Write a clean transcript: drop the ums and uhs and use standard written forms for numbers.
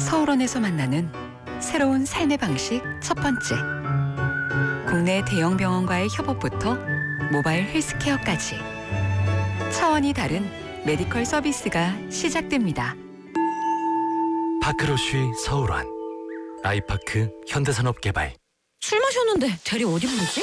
서울원에서 만나는 새로운 삶의 방식 첫 번째. 국내 대형 병원과의 협업부터 모바일 헬스케어까지 차원이 다른 메디컬 서비스가 시작됩니다. 파크로쉬 서울원, 아이파크 현대산업개발. 술 마셨는데 대리 어디 부르지?